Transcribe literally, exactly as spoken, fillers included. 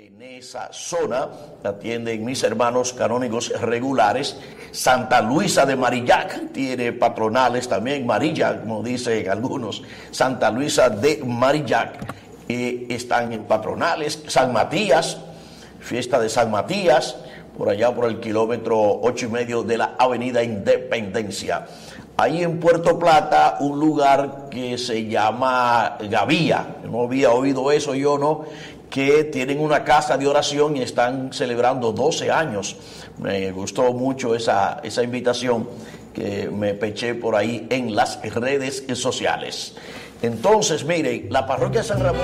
En esa zona atienden mis hermanos canónigos regulares. Santa Luisa de Marillac tiene patronales también, Marillac, como dicen algunos. Santa Luisa de Marillac eh, están en patronales. San Matías, fiesta de San Matías, por allá por el kilómetro ocho y medio de la avenida Independencia. Ahí en Puerto Plata, un lugar que se llama Gavía, no había oído eso yo, ¿no? Que tienen una casa de oración y están celebrando doce años. Me gustó mucho esa, esa invitación que me peché por ahí en las redes sociales. Entonces, miren, la parroquia San Ramón